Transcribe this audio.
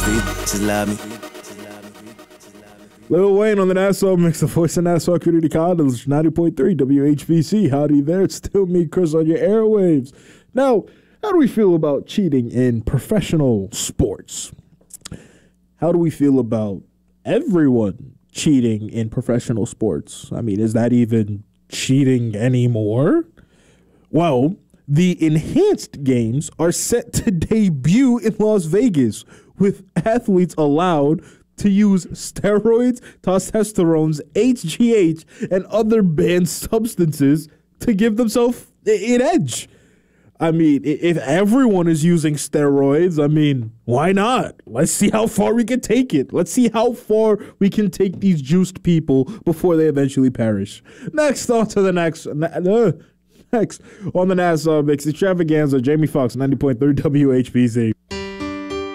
Lil Wayne on the Nassau Mix, the voice of Nassau Community College, 90.3 WHBC. Howdy there, it's still me, Chris, on your airwaves. Now, how do we feel about cheating in professional sports? How do we feel about everyone cheating in professional sports? I mean, is that even cheating anymore? Well, the enhanced games are set to debut in Las Vegas, with athletes allowed to use steroids, testosterone, HGH, and other banned substances to give themselves an edge. I mean, if everyone is using steroids, I mean, why not? Let's see how far we can take it. Let's see how far we can take these juiced people before they eventually perish. Next on to the next on the Nassau Mix, Extravaganza, Jamie Foxx, 90.3 WHBC.